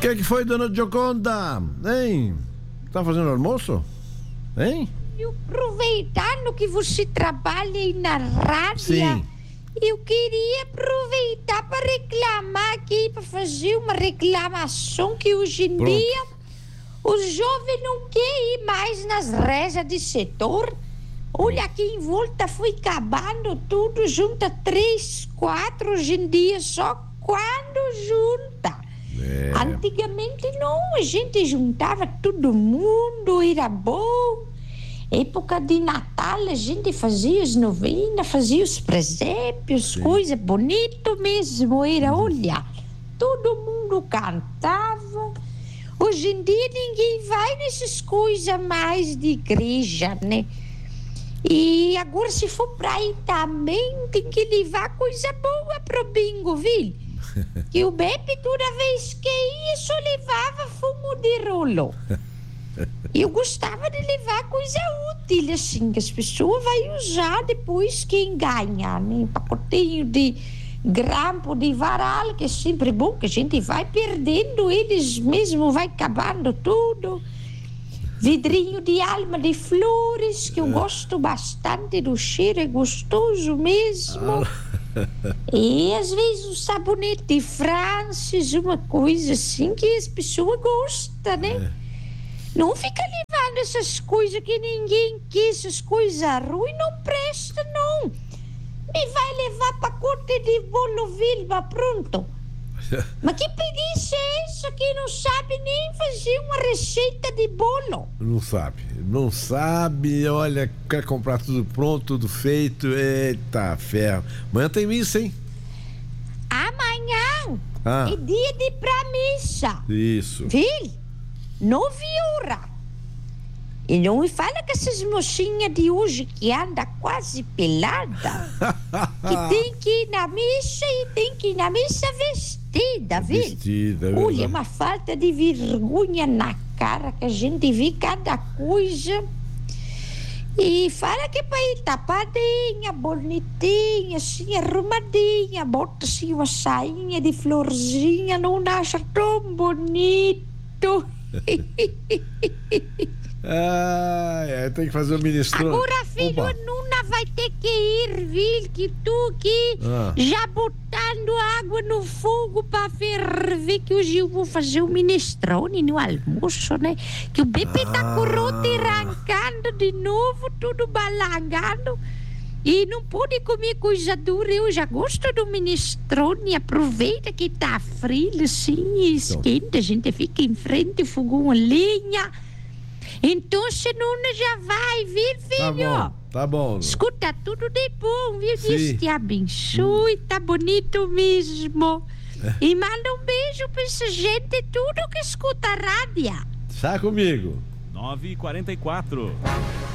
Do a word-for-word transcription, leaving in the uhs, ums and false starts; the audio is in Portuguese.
que que foi, dona Gioconda? Hein? Tá fazendo almoço? Hein? E aproveitando que você trabalha aí na rádio, Sim. eu queria aproveitar para reclamar aqui, para fazer uma reclamação que hoje em Pronto. dia os jovens não querem ir mais nas rezas de setor. Olha, aqui em volta foi acabando tudo, junta três, quatro, hoje em dia só quando junta. É. Antigamente não, a gente juntava todo mundo, era bom. Época de Natal a gente fazia as novenas, fazia os presépios, coisa bonita mesmo, era, olha, todo mundo cantava. Hoje em dia ninguém vai nessas coisas mais de igreja, né? E agora se for pra ir também tem que levar coisa boa pro bingo, viu? Que o Beppe toda vez que ia só levava fumo de rolo. Eu gostava de levar coisa útil, assim, que as pessoas vão usar depois quem ganha, né? Pacotinho de grampo de varal, que é sempre bom, que a gente vai perdendo, eles mesmo vai acabando tudo. Vidrinho de alma de flores, que eu gosto bastante do cheiro, é gostoso mesmo. E às vezes o sabonete de Francis, uma coisa assim que as pessoas gostam, né? Não fica levando essas coisas que ninguém quer, essas coisas ruins, não presta, não. Me vai levar pacote de bolo Vilma, pronto. Mas que preguiça é essa que não sabe nem fazer uma receita de bolo? Não sabe, não sabe, olha, quer comprar tudo pronto, tudo feito, eita ferro. Amanhã tem missa, hein? Amanhã Ah. é dia de ir pra missa. Isso. Viu? Nove horas. E não me fala que essas mocinhas de hoje que anda quase pelada, que tem que ir na missa e tem que ir na missa vestida, viu? Vestida, é Olha, verdade. uma falta de vergonha na cara que a gente vê cada coisa. E fala que é pra ir tapadinha, bonitinha, assim, arrumadinha, bota assim uma sainha de florzinha, não acha tão bonito. Ah, é, tem que fazer o ministro. Agora, filho, a Nuna vai ter que ir, viu? Que tu aqui Ah. já botando água no fogo para ferver, que hoje eu vou fazer o minestrone no almoço, né? Que o bebê Ah. tá com o rote arrancando de novo, tudo balangando. E não pode comer coisa dura. Eu já gosto do minestrone. Aproveita que tá frio, assim, e esquenta. A gente fica em frente ao fogão a lenha. Então, se não já vai vir, filho. Tá bom, tá bom. Escuta tudo de bom, viu? Sim. Deus te abençoe, tá bonito mesmo. E manda um beijo pra essa gente tudo que escuta a rádio. Tá comigo. nove e quarenta e quatro.